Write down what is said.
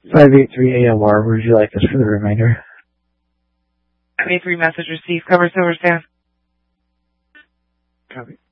583 AOR, where would you like us for the remainder? 583 message received. Cover Silver Sand. Copy.